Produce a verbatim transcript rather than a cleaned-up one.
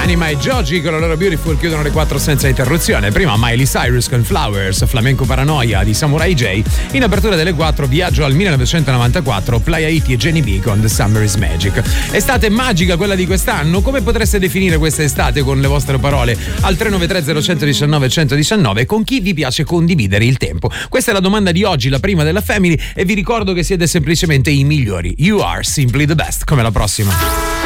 Anima e Giogi con la loro Beautiful chiudono le quattro senza interruzione. Prima Miley Cyrus con Flowers, Flamenco Paranoia di Samurai J. In apertura delle quattro viaggio al millenovecentonovantaquattro, Playa Iti e Jenny B con The Summer is Magic. Estate magica quella di quest'anno? Come potreste definire questa estate con le vostre parole? Al tre nove tre zero uno nove uno uno nove, con chi vi piace condividere il tempo? Questa è la domanda di oggi, la prima della Family, e vi ricordo che siete semplicemente i migliori. You are simply the best. Come la prossima.